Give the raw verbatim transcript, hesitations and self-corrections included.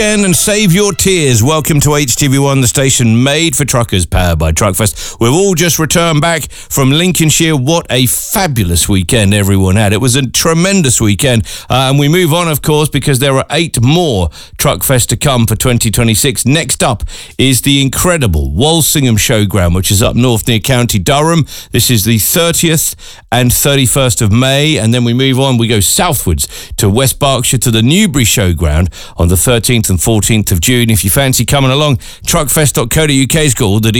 And save your tears. Welcome to H T V one, the station made for truckers, powered by Truckfest. We've all just returned back from Lincolnshire. What a fabulous weekend everyone had. It was a tremendous weekend. Uh, and we move on, of course, because there are eight more Truckfest to come for twenty twenty-six. Next up is the incredible Walsingham Showground, which is up north near County Durham. This is the thirtieth and thirty-first of May. And then we move on. We go southwards to West Berkshire to the Newbury Showground on the thirteenth and fourteenth of June. If you fancy coming along, truckfest dot co dot U K's got all the